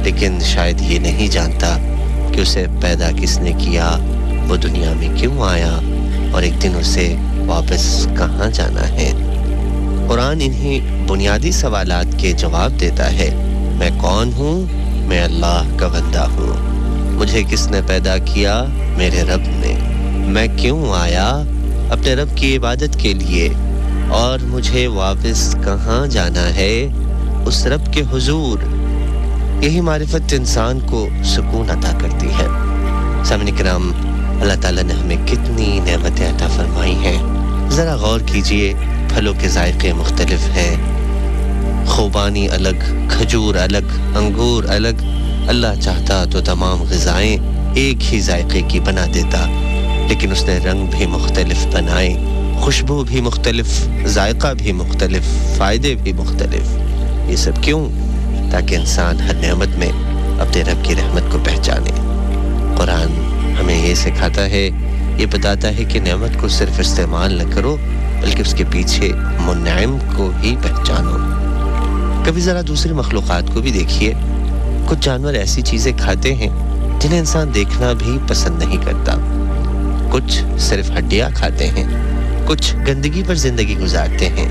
लेकिन शायद ये नहीं जानता कि उसे पैदा किसने किया, वो दुनिया में क्यों आया और एक दिन उसे वापस कहाँ जाना है। कुरान इन्हीं बुनियादी सवालात के जवाब देता है। मैं कौन हूँ? मैं अल्लाह का बंदा हूँ। मुझे किसने पैदा किया? मेरे रब ने। मैं क्यों आया? अपने रब की इबादत के लिए। और मुझे वापस कहाँ जाना है? उस रब के हुजूर। यही मारिफत इंसान को सुकून अता करती है। सामने किराम, अल्लाह ताला ने हमें कितनी नेमतें अता फरमाई हैं। ज़रा गौर कीजिए, फलों के जायके मुख्तलिफ हैं, खूबानी अलग, खजूर अलग, अंगूर अलग। अल्लाह चाहता तो तमाम ग़िज़ाएं एक ही जायके की बना देता, लेकिन उसने रंग भी मुख्तलिफ बनाए, खुशबू भी मुख्तलिफ, जायका भी मुख्तलिफ, फ़ायदे भी मुख्तलिफ। ये सब क्यों? ताकि इंसान हर नेमत में अपने रब की रहमत को पहचाने। कुरान हमें ये सिखाता है, ये बताता है कि नेमत को सिर्फ इस्तेमाल न करो, बल्कि उसके पीछे मुन्नइम को ही पहचानो। कभी ज़रा दूसरी मखलूक़ात को भी देखिए। कुछ जानवर ऐसी चीज़ें खाते हैं जिन्हें इंसान देखना भी पसंद नहीं करता। कुछ सिर्फ हड्डियाँ खाते हैं, कुछ गंदगी पर ज़िंदगी गुजारते हैं,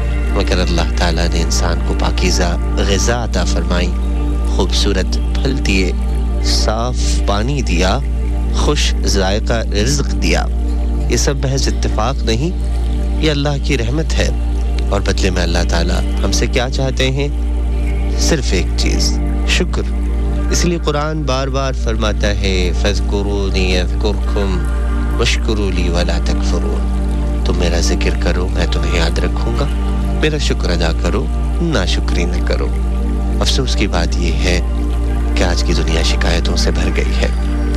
मगर अल्लाह ताला ने इंसान को पाकीज़ा ग़िज़ा अता फरमाई, खूबसूरत फल दिए, साफ पानी दिया, खुश जायका रिज़्क़ दिया। ये सब महज इत्तेफाक नहीं, ये अल्लाह की रहमत है। और बदले में अल्लाह ताला हमसे क्या चाहते हैं? सिर्फ एक चीज़, शुक्र। इसलिए कुरान बार बार फरमाता है, फ़ज़्कुरूनी अज़्कुरकुम वश्कुरू ली वला तकफुरून। तुम मेरा जिक्र करो, मैं तुम्हें याद रखूँगा, मेरा शुक्र अदा करो, नाशुक्री न करो। अफसोस की बात यह है कि आज की दुनिया शिकायतों से भर गई है।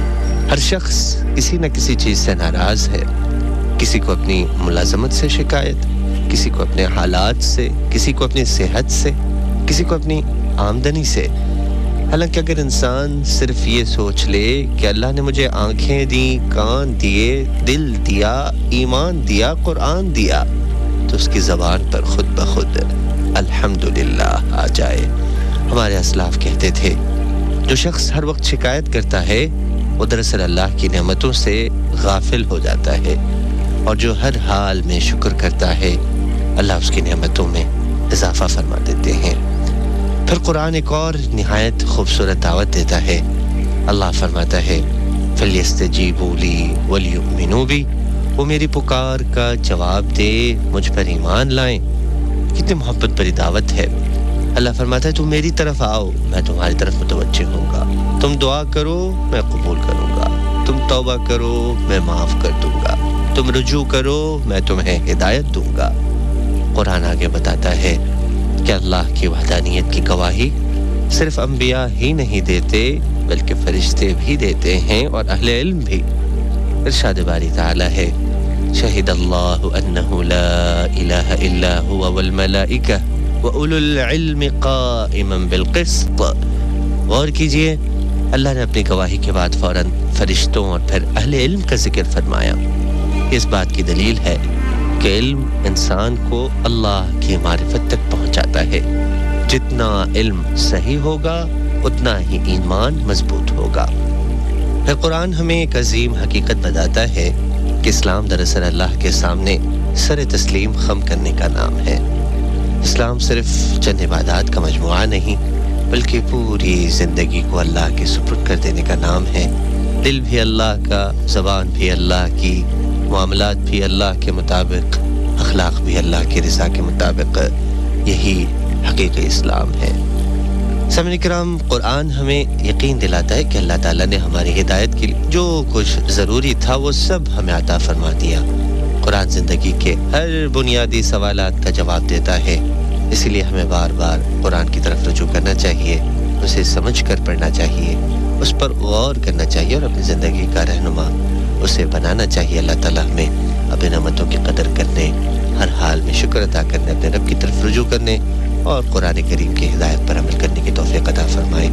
हर शख्स किसी न किसी चीज़ से नाराज़ है। किसी को अपनी मुलाजमत से शिकायत, किसी को अपने हालात से, किसी को अपनी सेहत से, किसी को अपनी आमदनी से। हालांकि अगर इंसान सिर्फ ये सोच ले कि अल्लाह ने मुझे आंखें दी, कान दिए, दिल दिया, ईमान दिया, कुरान दिया, तो उसकी ज़बान पर खुद ब खुद अल्हम्दुलिल्लाह आ जाए। हमारे असलाफ कहते थे, जो शख्स हर वक्त शिकायत करता है वो दरअसल अल्लाह की नेमतों से गाफिल हो जाता है, और जो हर हाल में शुक्र करता है अल्लाह उसकी नेमतों में इजाफा फरमा देते हैं। फिर कुरान एक और निहायत खूबसूरत दावत देता है। अल्लाह फरमाता है, फल्यस्तजीबू ली वलियुमिनू बी। वो मेरी पुकार का जवाब दे, मुझ पर ईमान लाएं। कितनी मोहब्बत भरी दावत है। अल्लाह फरमाता है, तुम मेरी तरफ आओ, मैं तुम्हारी तरफ मुतवज्जे होऊंगा। तुम दुआ करो, मैं कबूल करूंगा। तुम तौबा करो, मैं माफ कर दूंगा। तुम रुजू करो, मैं तुम्हें हिदायत दूंगा। कुरान आगे बताता है कि अल्लाह की वहदानियत की गवाही सिर्फ अंबिया ही नहीं देते, बल्कि फरिश्ते भी देते हैं और अहले इल्म भी। इरशाद बारी ताला है, शहिदल्लाहु अन्नहु ला इलाहा इल्ला हुवा वल मलाइका व उलुल इल्म काइमन बिल क़िस्त। गौर कीजिए, अल्लाह ने अपनी गवाही के बाद फौरन फरिश्तों और फिर अहले इल्म का जिक्र फरमाया। इस बात की दलील है कि इल्म इंसान को अल्लाह की मारिफत तक पहुंचाता है। जितना इल्म सही होगा उतना ही ईमान मजबूत होगा। फिर कुरान हमें एक अजीम हकीकत बताता है कि इस्लाम दरअसल अल्लाह के सामने सर तस्लीम खम करने का नाम है। इस्लाम सिर्फ चंद इबादत का मजमुआ नहीं, बल्कि पूरी ज़िंदगी को अल्लाह के सुपुर्द कर देने का नाम है। दिल भी अल्लाह का, ज़बान भी अल्लाह की, मामलात भी अल्लाह के मुताबिक, अखलाक भी अल्लाह की रज़ा के मुताबिक। यही हकीकी इस्लाम है। सामने किराम, कुरान हमें यकीन दिलाता है कि अल्लाह ताला ने हमारी हिदायत के लिए जो कुछ ज़रूरी था वो सब हमें अता फरमा दिया। कुरान ज़िंदगी के हर बुनियादी सवालात का जवाब देता है। इसीलिए हमें बार बार कुरान की तरफ रुजू करना चाहिए, उसे समझ कर पढ़ना चाहिए, उस पर गौर करना चाहिए और अपनी ज़िंदगी का रहनुमा उसे बनाना चाहिए। अल्लाह ताला हमें अपनी नेमतों की कदर करने, हर हाल में शुक्र अदा करने, अपने रब की तरफ रुजू करने और कुरान करीम की हिदायत पर अमल करने की तौफीक अता फरमाए।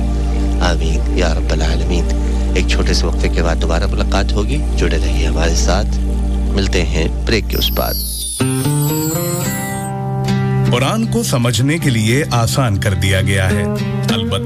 आमीन या रब्बल आलमीन। एक छोटे से वक्फे के बाद दोबारा मुलाकात होगी। जुड़े रहिए हमारे साथ। मिलते हैं ब्रेक के उस पार। कुरान को समझने के लिए आसान कर दिया गया है, अलबत्ता